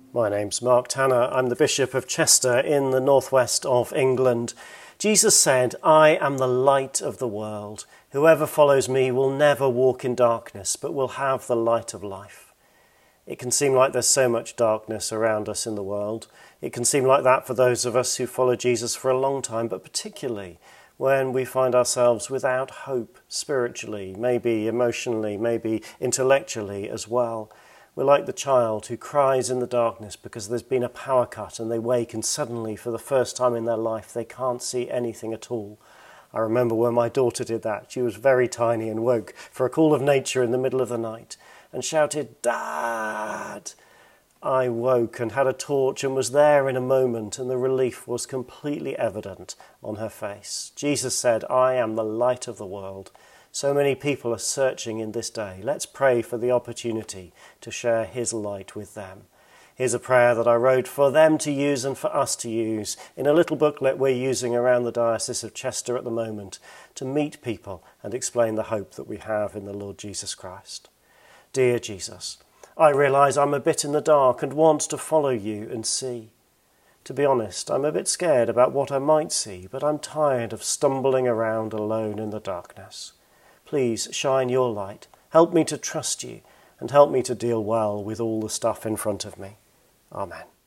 My name's Mark Tanner. I'm the Bishop of Chester in the northwest of England. Jesus said, "I am the light of the world. Whoever follows me will never walk in darkness, but will have the light of life." It can seem like there's so much darkness around us in the world. It can seem like that for those of us who follow Jesus for a long time, but particularly when we find ourselves without hope spiritually, maybe emotionally, maybe intellectually as well. We're like the child who cries in the darkness because there's been a power cut and they wake and suddenly, for the first time in their life, they can't see anything at all. I remember when my daughter did that. She was very tiny and woke for a call of nature in the middle of the night and shouted, "Dad!" I woke and had a torch and was there in a moment, and the relief was completely evident on her face. Jesus said, "I am the light of the world." So many people are searching in this day. Let's pray for the opportunity to share his light with them. Here's a prayer that I wrote for them to use and for us to use in a little booklet we're using around the Diocese of Chester at the moment to meet people and explain the hope that we have in the Lord Jesus Christ. Dear Jesus, I realise I'm a bit in the dark and want to follow you and see. To be honest, I'm a bit scared about what I might see, but I'm tired of stumbling around alone in the darkness. Please shine your light, help me to trust you, and help me to deal well with all the stuff in front of me. Amen.